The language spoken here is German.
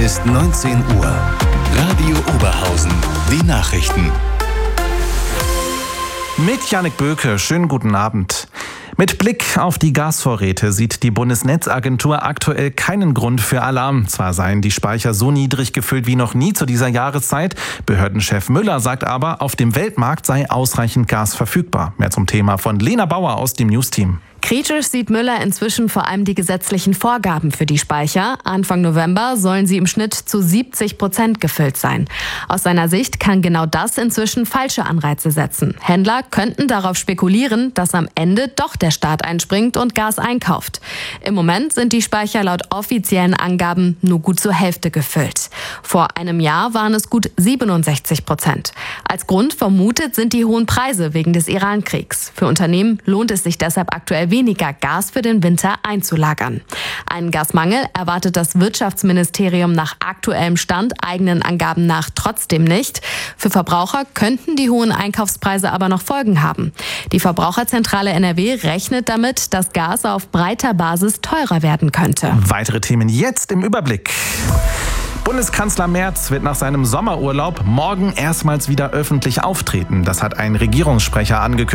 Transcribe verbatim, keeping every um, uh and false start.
Ist neunzehn Uhr. Radio Oberhausen. Die Nachrichten. Mit Jannik Böke, schönen guten Abend. Mit Blick auf die Gasvorräte sieht die Bundesnetzagentur aktuell keinen Grund für Alarm. Zwar seien die Speicher so niedrig gefüllt wie noch nie zu dieser Jahreszeit. Behördenchef Müller sagt aber, auf dem Weltmarkt sei ausreichend Gas verfügbar. Mehr zum Thema von Lena Bauer aus dem Newsteam. Kritisch sieht Müller inzwischen vor allem die gesetzlichen Vorgaben für die Speicher. Anfang November sollen sie im Schnitt zu siebzig Prozent gefüllt sein. Aus seiner Sicht kann genau das inzwischen falsche Anreize setzen. Händler könnten darauf spekulieren, dass am Ende doch der Staat einspringt und Gas einkauft. Im Moment sind die Speicher laut offiziellen Angaben nur gut zur Hälfte gefüllt. Vor einem Jahr waren es gut siebenundsechzig Prozent. Als Grund vermutet sind die hohen Preise wegen des Iran-Kriegs. Für Unternehmen lohnt es sich deshalb aktuell weniger Gas für den Winter einzulagern. Einen Gasmangel erwartet das Wirtschaftsministerium nach aktuellem Stand eigenen Angaben nach trotzdem nicht. Für Verbraucher könnten die hohen Einkaufspreise aber noch Folgen haben. Die Verbraucherzentrale N R W rechnet damit, dass Gas auf breiter Basis teurer werden könnte. Weitere Themen jetzt im Überblick. Bundeskanzler Merz wird nach seinem Sommerurlaub morgen erstmals wieder öffentlich auftreten. Das hat ein Regierungssprecher angekündigt.